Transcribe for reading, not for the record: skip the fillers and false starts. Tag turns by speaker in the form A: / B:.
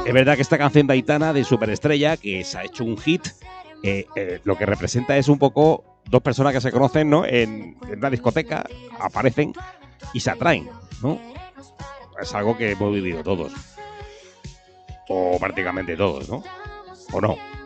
A: Es verdad que esta canción de Aitana, de Superestrella, que se ha hecho un hit, lo que representa es un poco dos personas que se conocen, ¿no? En una discoteca, aparecen y se atraen, ¿no? Es algo que hemos vivido todos. O prácticamente todos, ¿no? ¿O no?